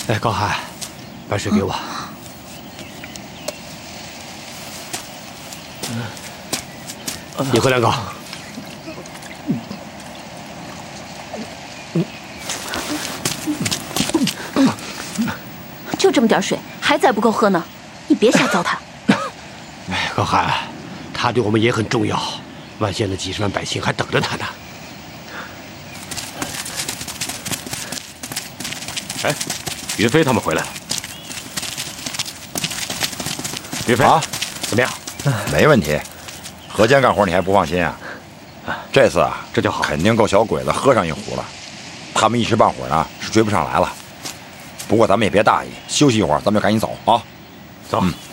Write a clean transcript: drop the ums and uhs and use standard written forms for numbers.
哎，高海，把水给我。你喝两口。 就这么点水，还载不够喝呢，你别瞎糟蹋。 哎，高海，他对我们也很重要，万县的几十万百姓还等着他呢。 哎，云飞他们回来了。云飞啊， 怎么样？ 没问题。河间干活你还不放心啊？这次啊， 这就好， 肯定够小鬼子喝上一壶了。他们一时半会儿呢是追不上来了。不过咱们也别大意，休息一会儿，咱们就赶紧走啊。 走。